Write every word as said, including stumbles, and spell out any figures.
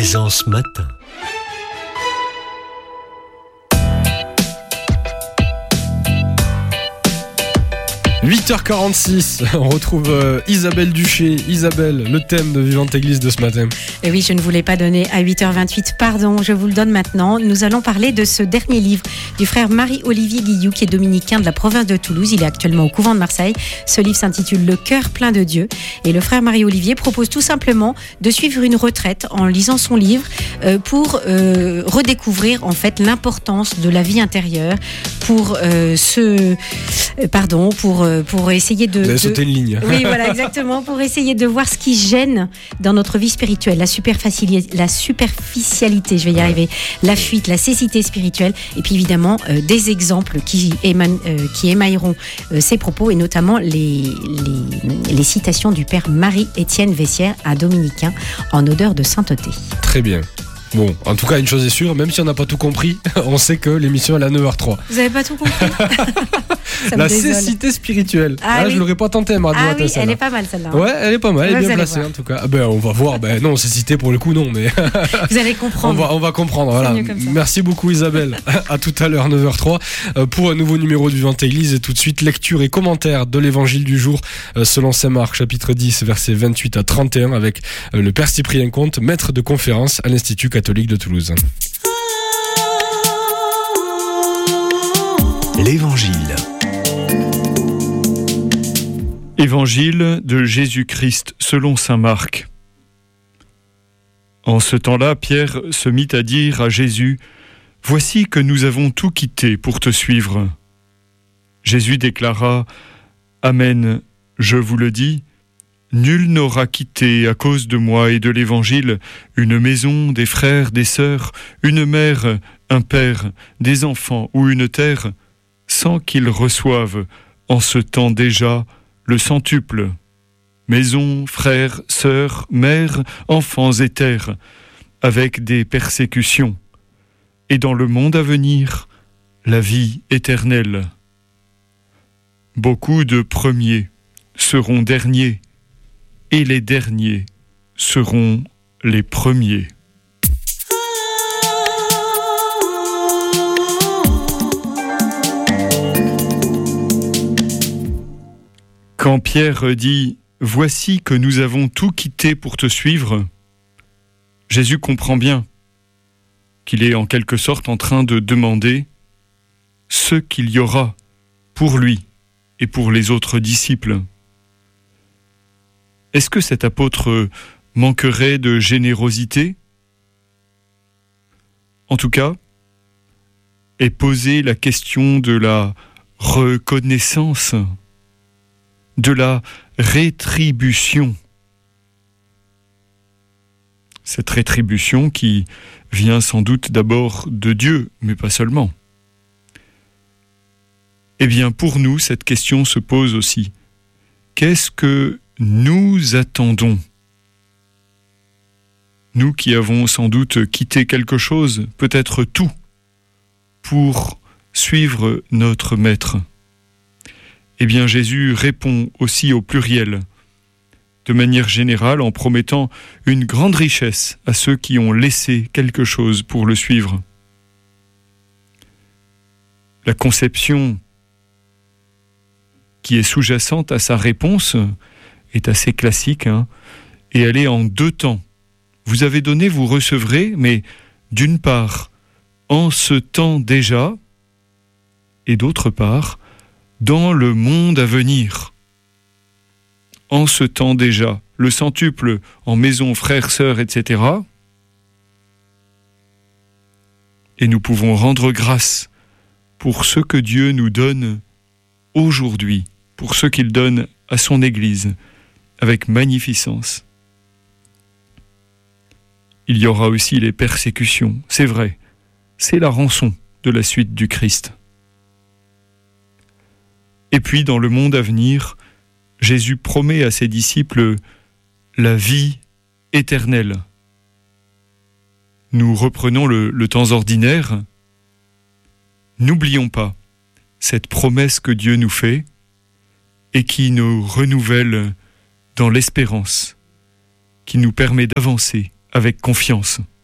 Plaisance matin. huit heures quarante-six, on retrouve euh, Isabelle Duché. Isabelle, le thème de Vivante Église de ce matin. Et oui, je ne voulais pas donner à huit heures vingt-huit, pardon, je vous le donne maintenant. Nous allons parler de ce dernier livre du frère Marie-Olivier Guillou, qui est dominicain de la province de Toulouse. Il est actuellement au couvent de Marseille. Ce livre s'intitule Le cœur plein de Dieu. Et le frère Marie-Olivier propose tout simplement de suivre une retraite en lisant son livre euh, pour euh, redécouvrir en fait l'importance de la vie intérieure, pour euh, se, euh, pardon, pour euh, pour essayer de... Vous avez de... sauté une ligne. Oui, voilà, exactement, pour essayer de voir ce qui gêne dans notre vie spirituelle, la, superficiali- la superficialité, je vais y arriver, la fuite, la cécité spirituelle, et puis évidemment euh, des exemples qui, éman- euh, qui émailleront euh, ces propos, et notamment les, les, les citations du père Marie-Étienne Vessière, un dominicain en odeur de sainteté. Très bien. Bon, en tout cas, une chose est sûre, même si on n'a pas tout compris, on sait que l'émission elle est à neuf heures trois. Vous n'avez pas tout compris? La cécité spirituelle. Ah, ah, oui. Je l'aurais pas tenté, mardi Ah matin. oui, celle-là. elle est pas mal celle-là. Ouais, elle est pas mal, elle Ouais, est bien vous allez placée voir. en tout cas. Ah ben, on va voir. Ben non, cécité pour le coup, non, mais Vous allez on comprendre. va, on va comprendre. Voilà. mieux comme ça. Merci beaucoup, Isabelle. À tout à l'heure, neuf heures trois, euh, pour un nouveau numéro de Vivante Église. Et tout de suite, lecture et commentaire de l'évangile du jour euh, selon saint Marc, chapitre dix, versets vingt-huit à trente et un, avec euh, le père Cyprien Comte, maître de conférence à l'Institut catholique de Toulouse. L'Évangile. Évangile de Jésus-Christ selon saint Marc. En ce temps-là, Pierre se mit à dire à Jésus : « Voici que nous avons tout quitté pour te suivre. » Jésus déclara : « Amen, je vous le dis, nul n'aura quitté à cause de moi et de l'Évangile une maison, des frères, des sœurs, une mère, un père, des enfants ou une terre, sans qu'il reçoive en ce temps déjà le centuple. Maison, frères, sœurs, mères, enfants et terres, avec des persécutions, et dans le monde à venir, la vie éternelle. Beaucoup de premiers seront derniers, et les derniers seront les premiers. » Quand Pierre dit « Voici que nous avons tout quitté pour te suivre », Jésus comprend bien qu'il est en quelque sorte en train de demander ce qu'il y aura pour lui et pour les autres disciples. Est-ce que cet apôtre manquerait de générosité ? En tout cas, est posée la question de la reconnaissance, de la rétribution. Cette rétribution qui vient sans doute d'abord de Dieu, mais pas seulement. Eh bien, pour nous, cette question se pose aussi. Qu'est-ce que nous attendons ? Nous qui avons sans doute quitté quelque chose, peut-être tout, pour suivre notre Maître. Eh bien, Jésus répond aussi au pluriel, de manière générale, en promettant une grande richesse à ceux qui ont laissé quelque chose pour le suivre. La conception qui est sous-jacente à sa réponse est assez classique, hein, et elle est en deux temps. Vous avez donné, vous recevrez, mais d'une part, en ce temps déjà, et d'autre part, dans le monde à venir. En ce temps déjà, le centuple en maison, frères, sœurs, et cetera. Et nous pouvons rendre grâce pour ce que Dieu nous donne aujourd'hui, pour ce qu'il donne à son Église, avec magnificence. Il y aura aussi les persécutions, c'est vrai, c'est la rançon de la suite du Christ. Et puis, dans le monde à venir, Jésus promet à ses disciples la vie éternelle. Nous reprenons le, le temps ordinaire. N'oublions pas cette promesse que Dieu nous fait et qui nous renouvelle dans l'espérance, qui nous permet d'avancer avec confiance.